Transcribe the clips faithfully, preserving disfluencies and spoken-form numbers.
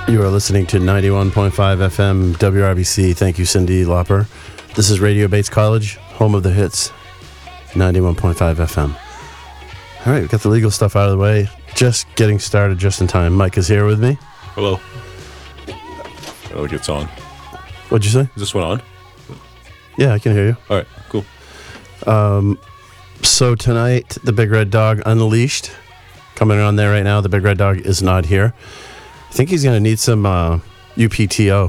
You are listening to ninety-one point five F M W R B C. Thank you, Cindy Lauper. This is Radio Bates College, home of the hits, ninety-one point five F M. All right, we got the legal stuff out of the way. Just getting started just in time. Mike is here with me. Hello. Oh, it's on. What'd you say? Is this one on? Yeah, I can hear you. All right, cool. Um, so tonight, the Big Red Dog Unleashed, coming on there right now. The Big Red Dog is not here. I think he's going to need some uh, U P T O,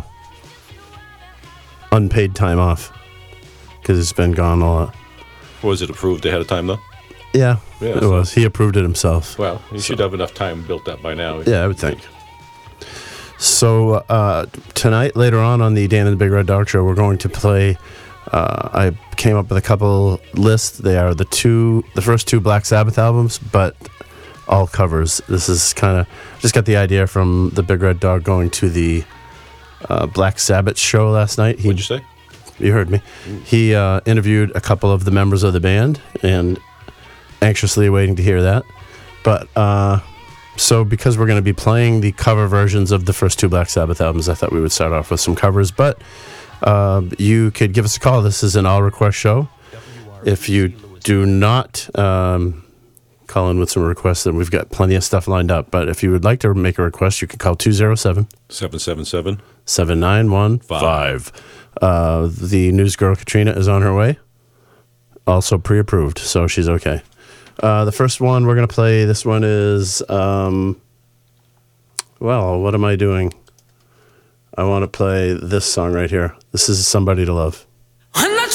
unpaid time off, because it's been gone a lot. Was it approved ahead of time, though? Yeah, Yeah, it so- was. He approved it himself. Well, you should have enough time built up by now. Yeah, I would think. So uh, tonight, later on on the Dan and the Big Red Dog Show, we're going to play. Uh, I came up with a couple lists. They are the two, the first two Black Sabbath albums, but all covers. This is kind of just got the idea from the Big Red Dog going to the uh, Black Sabbath show last night. He, What'd you say? You heard me. He uh, interviewed a couple of the members of the band, and anxiously waiting to hear that. But uh, so because we're going to be playing the cover versions of the first two Black Sabbath albums, I thought we would start off with some covers. But uh, you could give us a call. This is an all request show. If you do not um, call in with some requests, then we've got plenty of stuff lined up. But if you would like to make a request, you can call two oh seven, seven seven seven, seven nine one five. Uh, the news girl Katrina is on her way. Also pre-approved, so she's okay. Uh, the first one we're going to play, this one is, um, well, what am I doing? I want to play this song right here. This is Somebody to Love.